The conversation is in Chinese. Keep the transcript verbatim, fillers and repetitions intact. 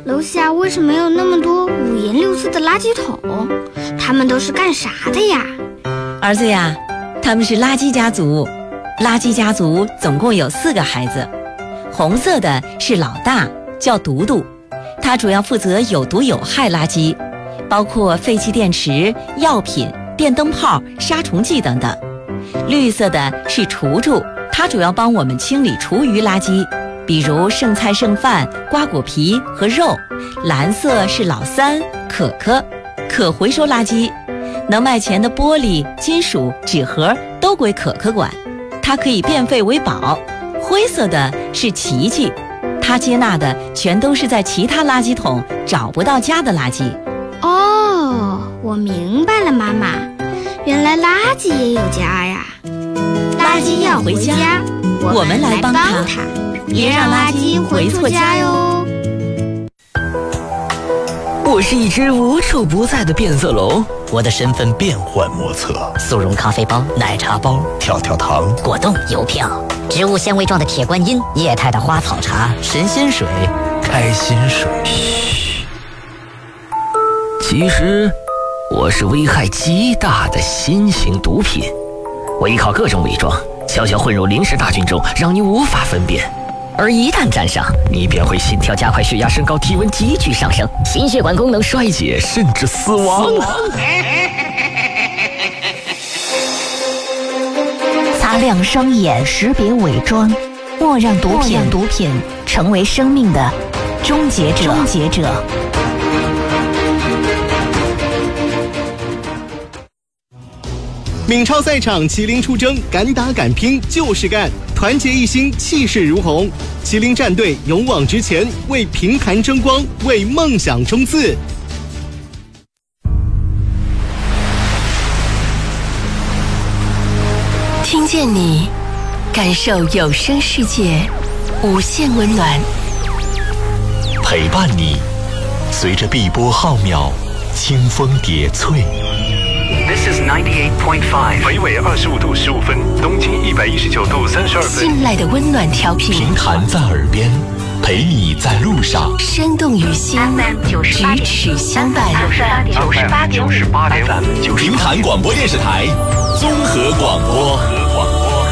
楼下为什么有那么多五颜六色的垃圾桶？他们都是干啥的呀？ 儿子呀，他们是垃圾家族。垃圾家族总共有四个孩子，红色的是老大，叫独独，他主要负责有毒有害垃圾，包括废弃电池、药品、电灯泡、杀虫剂等等。绿色的是厨厨，他主要帮我们清理厨余垃圾，比如剩菜剩饭、瓜果皮和肉。蓝色是老三，可可，可回收垃圾，能卖钱的玻璃、金属、纸盒都归可可管，它可以变废为宝。灰色的是琪琪，他接纳的全都是在其他垃圾桶找不到家的垃圾。 哦，我明白了，妈妈，原来垃圾也有家呀。 垃圾要回家，我们来帮他， 别让垃圾回错家哟。 我是一只无处不在的变色龙， 我的身份变幻莫测， 速溶咖啡包、奶茶包、 跳跳糖、 果冻、邮票、植物纤维状的铁观音、液态的花草茶、 神仙水、开心水。 嘘，其实我是危害极大的新型毒品，我依靠各种伪装，悄悄混入临时大军中，让你无法分辨。而一旦沾上，你便会心跳加快、血压升高、体温急剧上升、心血管功能衰竭，甚至死亡。 擦亮双眼，识别伪装，莫让毒品毒品成为生命的终结者。终结者。 闽超赛场，麒麟出征，敢打敢拼就是干，团结一心，气势如虹。麒麟战队勇往直前，为平潭争光，为梦想冲刺。 听见你，感受有声世界，无限温暖。 陪伴你，随着碧波浩渺，清风叠翠。 This is ninety-eight point five， 北纬二十五度十五分，东经一百一十九度三十二分。 信赖的温暖调频， 平潭在耳边，陪你在路上， 生动于心，咫尺相伴。 九十八点五，九十八点五， 平潭广播电视台综合广播。